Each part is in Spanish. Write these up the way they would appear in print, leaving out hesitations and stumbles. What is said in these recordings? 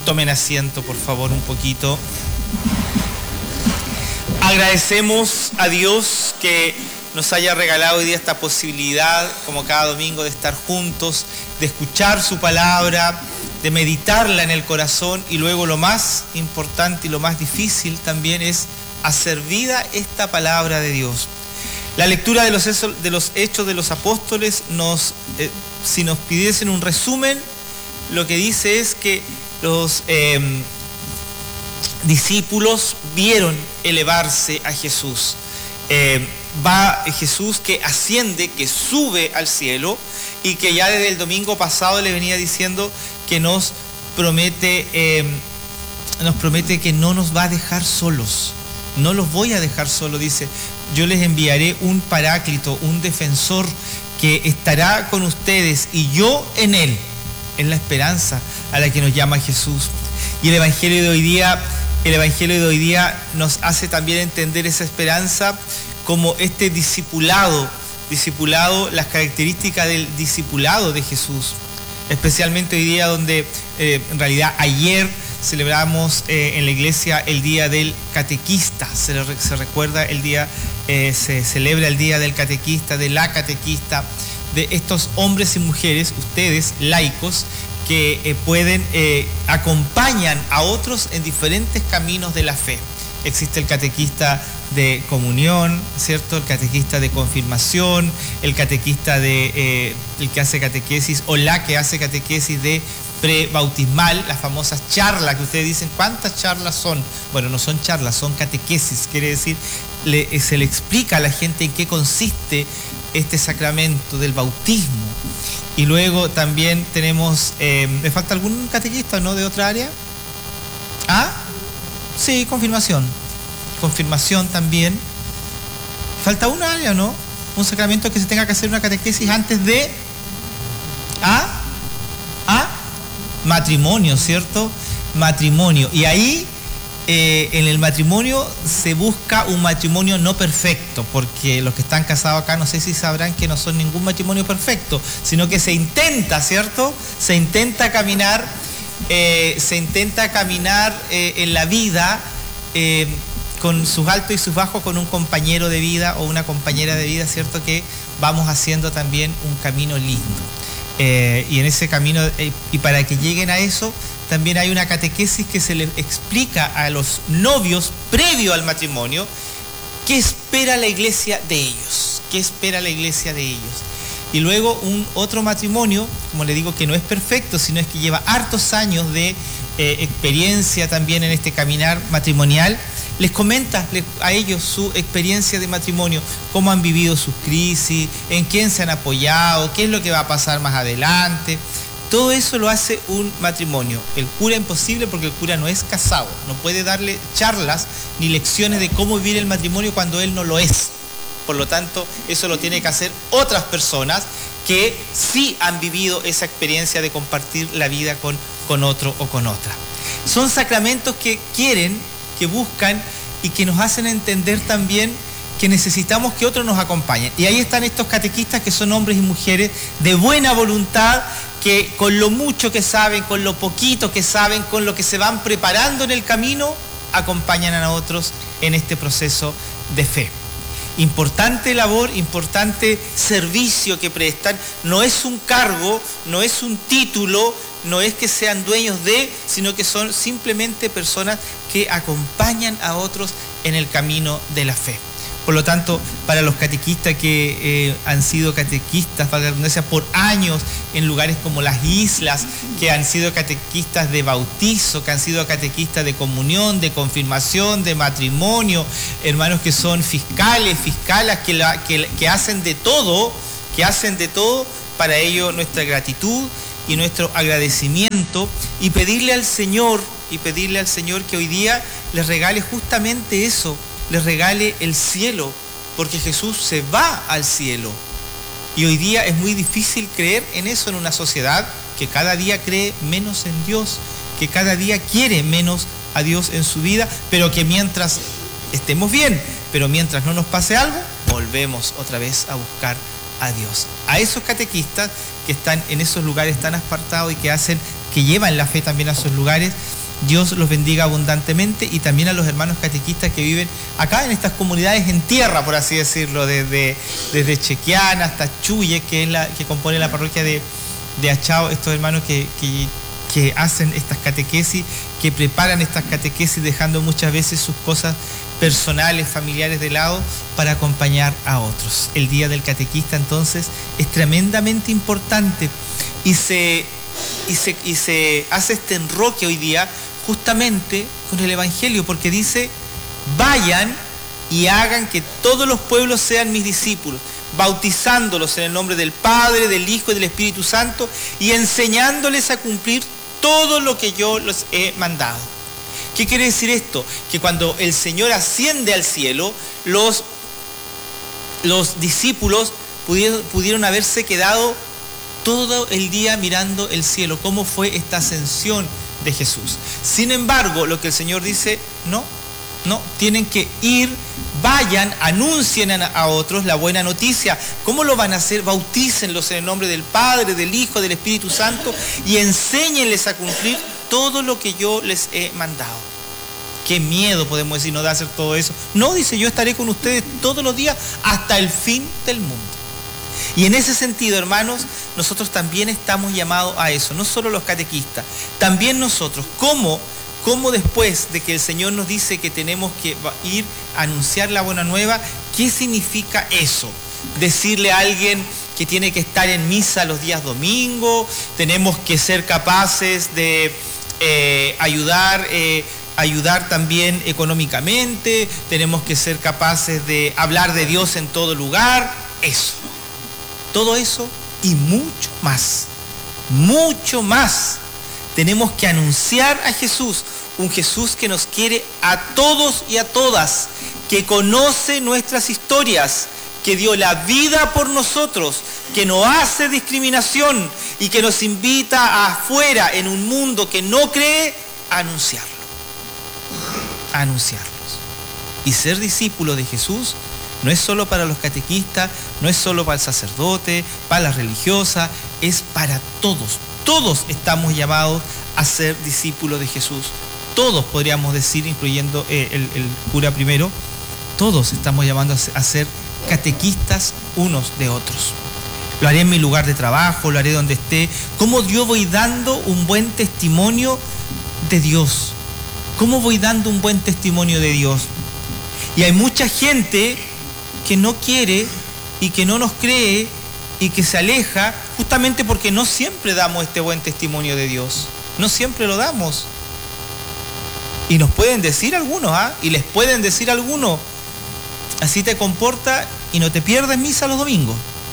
Tomen asiento, por favor, un poquito. Agradecemos a Dios que nos haya regalado hoy día esta posibilidad, como cada domingo, de estar juntos, de escuchar su palabra, de meditarla en el corazón, y luego lo más importante y lo más difícil también es hacer vida esta palabra de Dios. La lectura de los Hechos de los Apóstoles si nos pidiesen un resumen, lo que dice es que los discípulos vieron elevarse a Jesús. Va Jesús que asciende, que sube al cielo, y que ya desde el domingo pasado le venía diciendo que nos promete que no nos va a dejar solos. No los voy a dejar solos, dice. Yo les enviaré un paráclito, un defensor que estará con ustedes, y yo en él. Es la esperanza a la que nos llama Jesús. Y el Evangelio de hoy día nos hace también entender esa esperanza como este discipulado, las características del discipulado de Jesús. Especialmente hoy día, donde en realidad ayer celebramos en la iglesia el día del catequista. Se recuerda el día, se celebra el día del catequista, de la catequista, de estos hombres y mujeres, ustedes, laicos, que acompañan a otros en diferentes caminos de la fe. Existe el catequista de comunión, ¿cierto? El catequista de confirmación, el catequista el que hace catequesis, o la que hace catequesis de prebautismal, las famosas charlas que ustedes dicen, ¿cuántas charlas son? Bueno, no son charlas, son catequesis, quiere decir, se le explica a la gente en qué consiste este sacramento del bautismo. Y luego también tenemos, ¿me falta algún catequista, no, de otra área? ¿Ah? Sí, confirmación. Confirmación también. Falta una área, ¿no? Un sacramento que se tenga que hacer una catequesis antes de... matrimonio, ¿cierto? Matrimonio. Y ahí, en el matrimonio, se busca un matrimonio no perfecto, porque los que están casados acá, no sé si sabrán que no son ningún matrimonio perfecto, sino que se intenta, ¿cierto? Se intenta caminar en la vida con sus altos y sus bajos, con un compañero de vida o una compañera de vida, ¿cierto? Que vamos haciendo también un camino lindo. Y en ese camino, y para que lleguen a eso, también hay una catequesis que se les explica a los novios previo al matrimonio qué espera la iglesia de ellos, Y luego otro matrimonio, como le digo, que no es perfecto, sino es que lleva hartos años de experiencia también en este caminar matrimonial, les comenta a ellos su experiencia de matrimonio, cómo han vivido sus crisis, en quién se han apoyado, qué es lo que va a pasar más adelante. Todo eso lo hace un matrimonio. El cura imposible, porque el cura no es casado, no puede darle charlas ni lecciones de cómo vivir el matrimonio cuando él no lo es. Por lo tanto, eso lo tiene que hacer otras personas que sí han vivido esa experiencia de compartir la vida con otro o con otra. Son sacramentos que quieren, que buscan y que nos hacen entender también que necesitamos que otros nos acompañen. Y ahí están estos catequistas que son hombres y mujeres de buena voluntad, que con lo mucho que saben, con lo poquito que saben, con lo que se van preparando en el camino, acompañan a otros en este proceso de fe. Importante labor, importante servicio que prestan. No es un cargo, no es un título, no es que sean dueños de, sino que son simplemente personas que acompañan a otros en el camino de la fe. Por lo tanto, para los catequistas que han sido catequistas, valga la redundancia, por años en lugares como las islas, que han sido catequistas de bautizo, que han sido catequistas de comunión, de confirmación, de matrimonio, hermanos que son fiscales, fiscalas, que hacen de todo, para ello nuestra gratitud y nuestro agradecimiento, y pedirle al Señor que hoy día les regale justamente eso, les regale el cielo, porque Jesús se va al cielo. Y hoy día es muy difícil creer en eso en una sociedad que cada día cree menos en Dios, que cada día quiere menos a Dios en su vida, pero que mientras estemos bien, pero mientras no nos pase algo, volvemos otra vez a buscar a Dios. A esos catequistas que están en esos lugares tan apartados y que llevan la fe también a esos lugares, Dios los bendiga abundantemente, y también a los hermanos catequistas que viven acá en estas comunidades en tierra, por así decirlo, desde Chequiana hasta Chuye, que es que compone la parroquia de Achao, estos hermanos que hacen estas catequesis, que preparan estas catequesis, dejando muchas veces sus cosas personales, familiares de lado para acompañar a otros. El Día del Catequista entonces es tremendamente importante, y se hace este enroque hoy día justamente con el Evangelio, porque dice: vayan y hagan que todos los pueblos sean mis discípulos, bautizándolos en el nombre del Padre, del Hijo y del Espíritu Santo, y enseñándoles a cumplir todo lo que yo les he mandado. ¿Qué quiere decir esto? Que cuando el Señor asciende al cielo, los discípulos pudieron haberse quedado todo el día mirando el cielo, cómo fue esta ascensión de Jesús. Sin embargo, lo que el Señor dice: no, tienen que ir, vayan, anuncien a otros la buena noticia. ¿Cómo lo van a hacer? Bautícenlos en el nombre del Padre, del Hijo, del Espíritu Santo, y enséñenles a cumplir todo lo que yo les he mandado. Qué miedo, podemos decir, no de hacer todo eso. No, dice: yo estaré con ustedes todos los días hasta el fin del mundo. Y en ese sentido, hermanos, nosotros también estamos llamados a eso, no solo los catequistas, también nosotros. ¿Cómo después de que el Señor nos dice que tenemos que ir a anunciar la buena nueva, qué significa eso? Decirle a alguien que tiene que estar en misa los días domingos, tenemos que ser capaces de ayudar también económicamente, tenemos que ser capaces de hablar de Dios en todo lugar, eso. Todo eso y mucho más. Tenemos que anunciar a Jesús, un Jesús que nos quiere a todos y a todas, que conoce nuestras historias, que dio la vida por nosotros, que no hace discriminación y que nos invita afuera, en un mundo que no cree, a anunciarlo. A anunciarlos. Y ser discípulo de Jesús no es solo para los catequistas, no es solo para el sacerdote, para la religiosa, es para todos. Todos estamos llamados a ser discípulos de Jesús. Todos, podríamos decir, incluyendo el cura primero, todos estamos llamados a ser catequistas unos de otros. Lo haré en mi lugar de trabajo, lo haré donde esté. ¿Cómo yo voy dando un buen testimonio de Dios? ¿Cómo voy dando un buen testimonio de Dios? Y hay mucha gente que no quiere y que no nos cree y que se aleja justamente porque no siempre damos este buen testimonio de Dios. No siempre lo damos. Y nos pueden decir algunos, y les pueden decir algunos: así te comportas y no te pierdes misa los domingos.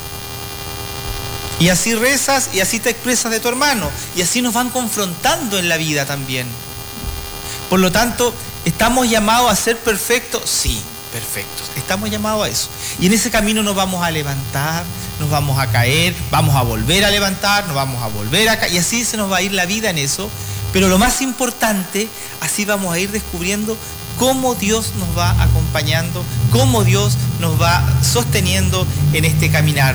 Y así rezas y así te expresas de tu hermano. Y así nos van confrontando en la vida también. Por lo tanto, ¿estamos llamados a ser perfectos? Sí, perfectos. Estamos llamados a eso. Y en ese camino nos vamos a levantar, nos vamos a caer, vamos a volver a levantar, nos vamos a volver a caer. Y así se nos va a ir la vida en eso. Pero lo más importante, así vamos a ir descubriendo cómo Dios nos va acompañando, cómo Dios nos va sosteniendo en este caminar.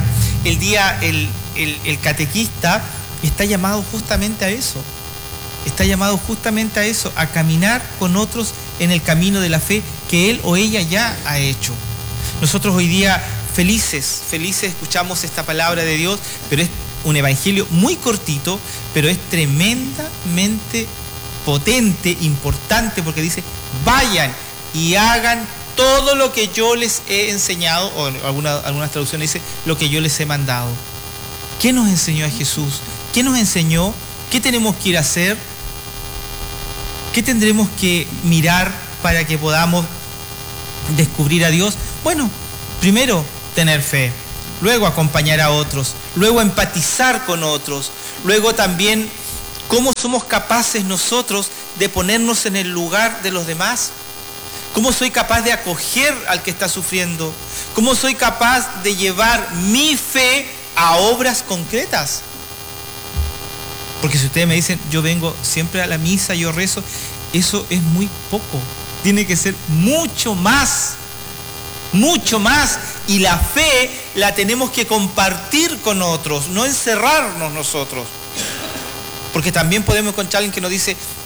El catequista está llamado justamente a eso. Está llamado justamente a eso, a caminar con otros en el camino de la fe que él o ella ya ha hecho. Nosotros hoy día felices escuchamos esta palabra de Dios, pero es un evangelio muy cortito, pero es tremendamente potente, importante, porque dice: vayan y hagan todo lo que yo les he enseñado, o algunas traducciones dice lo que yo les he mandado. ¿Qué nos enseñó a Jesús? ¿Qué nos enseñó? ¿Qué tenemos que ir a hacer? ¿Qué tendremos que mirar para que podamos descubrir a Dios? Bueno, primero tener fe, luego acompañar a otros, luego empatizar con otros, luego también cómo somos capaces nosotros de ponernos en el lugar de los demás. ¿Cómo soy capaz de acoger al que está sufriendo? ¿Cómo soy capaz de llevar mi fe a obras concretas? Porque si ustedes me dicen: yo vengo siempre a la misa, yo rezo, eso es muy poco. Tiene que ser mucho más. Mucho más. Y la fe la tenemos que compartir con otros, no encerrarnos nosotros. Porque también podemos encontrar alguien que nos dice: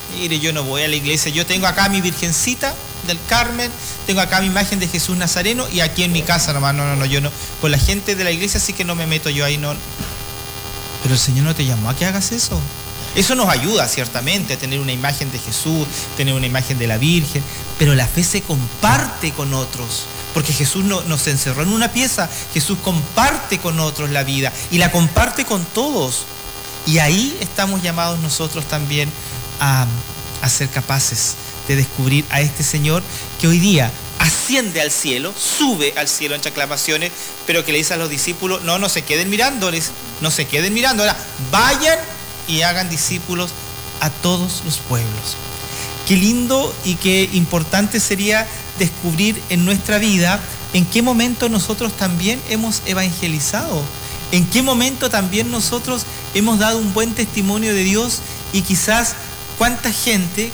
Mire, yo no voy a la iglesia, yo tengo acá mi Virgencita del Carmen, tengo acá mi imagen de Jesús Nazareno y aquí en mi casa nomás, no, yo no, con la gente de la iglesia sí que no me meto, yo ahí no. Pero el Señor no te llamó a que hagas eso. Eso nos ayuda ciertamente a tener una imagen de Jesús, tener una imagen de la Virgen, pero la fe se comparte con otros, porque Jesús no se encerró en una pieza, Jesús comparte con otros la vida y la comparte con todos. Y ahí estamos llamados nosotros también a ser capaces de descubrir a este Señor que hoy día asciende al cielo, sube al cielo entre aclamaciones, pero que le dice a los discípulos, no se queden mirándoles, no se queden mirando, ahora vayan y hagan discípulos a todos los pueblos. Qué lindo y qué importante sería descubrir en nuestra vida en qué momento nosotros también hemos evangelizado, en qué momento también nosotros hemos dado un buen testimonio de Dios y quizás a cuánta gente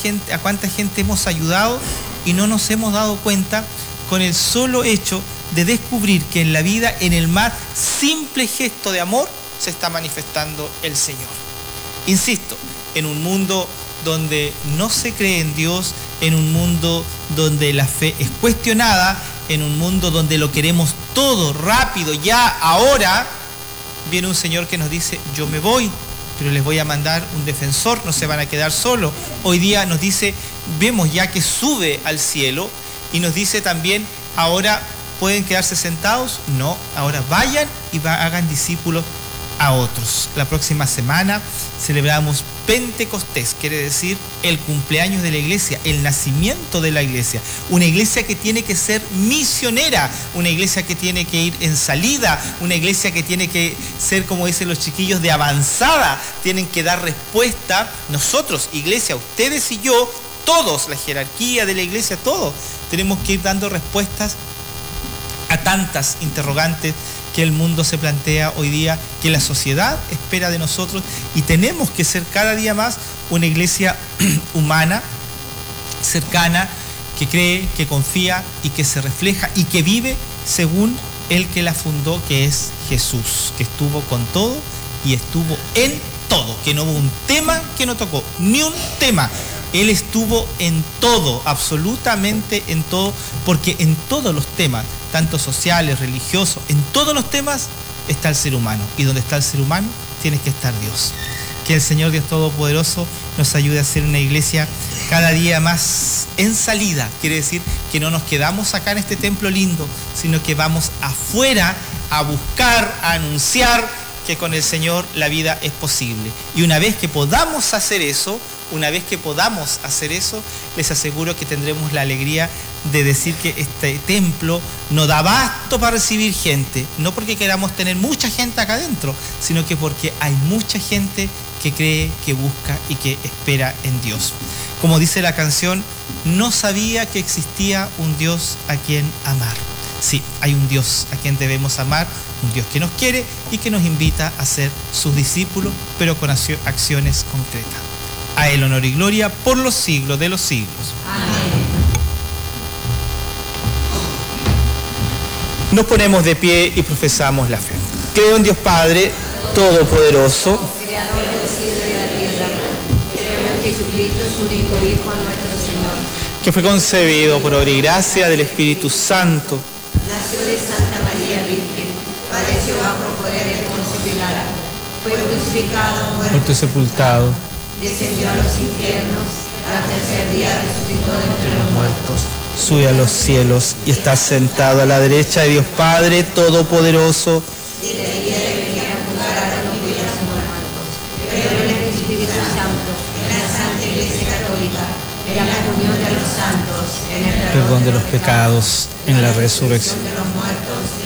hemos ayudado y no nos hemos dado cuenta con el solo hecho de descubrir que en la vida, en el más simple gesto de amor, se está manifestando el Señor. Insisto, en un mundo donde no se cree en Dios, en un mundo donde la fe es cuestionada, en un mundo donde lo queremos todo rápido, ya, ahora, viene un Señor que nos dice, yo me voy, pero les voy a mandar un defensor, no se van a quedar solos. Hoy día nos dice, vemos ya que sube al cielo y nos dice también, ahora pueden quedarse sentados, no, ahora vayan y hagan discípulos a otros. La próxima semana celebramos Pentecostés, quiere decir el cumpleaños de la iglesia, el nacimiento de la iglesia. Una iglesia que tiene que ser misionera, una iglesia que tiene que ir en salida, una iglesia que tiene que ser, como dicen los chiquillos, de avanzada. Tienen que dar respuesta, nosotros, iglesia, ustedes y yo, todos, la jerarquía de la iglesia, todos, tenemos que ir dando respuestas a tantas interrogantes que el mundo se plantea hoy día, que la sociedad espera de nosotros, y tenemos que ser cada día más una iglesia humana, cercana, que cree, que confía y que se refleja y que vive según el que la fundó, que es Jesús, que estuvo con todo y estuvo en todo, que no hubo un tema que no tocó, ni un tema. Él estuvo en todo, absolutamente en todo, porque en todos los temas, tanto sociales, religiosos, en todos los temas está el ser humano. Y donde está el ser humano, tiene que estar Dios. Que el Señor Dios Todopoderoso nos ayude a ser una iglesia cada día más en salida. Quiere decir que no nos quedamos acá en este templo lindo, sino que vamos afuera a buscar, a anunciar que con el Señor la vida es posible. Y una vez que podamos hacer eso, les aseguro que tendremos la alegría de decir que este templo no da abasto para recibir gente, no porque queramos tener mucha gente acá adentro, sino que porque hay mucha gente que cree, que busca y que espera en Dios. Como dice la canción, no sabía que existía un Dios a quien amar. Sí, hay un Dios a quien debemos amar, un Dios que nos quiere y que nos invita a ser sus discípulos, pero con acciones concretas. A Él honor y gloria por los siglos de los siglos. Amén. Nos ponemos de pie y profesamos la fe. Creo en Dios Padre Todopoderoso, Creador del cielo y de la tierra. Creo en Jesucristo, su único Hijo, nuestro Señor, que fue concebido por obra y gracia del Espíritu Santo. nació de Santa María Virgen, padeció bajo poder de Poncio Pilato, fue crucificado, muerto Muerto y sepultado, descendió a los infiernos, al tercer día resucitó de entre los muertos, sube a los cielos y está sentado a la derecha de Dios Padre Todopoderoso. y de ahí debe venir a juzgar a los vivos y a los muertos. Creo en el Espíritu Santo, en la Santa Iglesia Católica, en la comunión de los santos, en el Perdón de los pecados, en la resurrección de los muertos